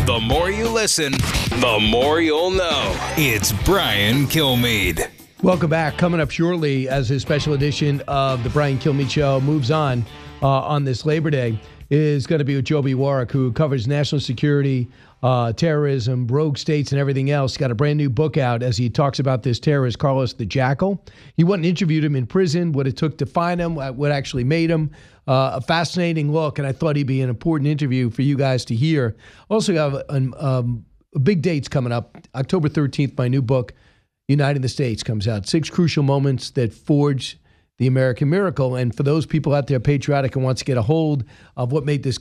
The more you listen, the more you'll know. It's Brian Kilmeade. Welcome back. Coming up shortly as a special edition of the Brian Kilmeade Show moves on this Labor Day is going to be with Joby Warrick, who covers national security, terrorism, rogue states, and everything else. Got a brand new book out as he talks about this terrorist, Carlos the Jackal. He went and interviewed him in prison, what it took to find him, what actually made him. A fascinating look, and I thought he'd be an important interview for you guys to hear. Also have big dates coming up. October 13th, my new book, Uniting the States, comes out. 6 crucial moments that forged the American miracle. And for those people out there patriotic and wants to get a hold of what made this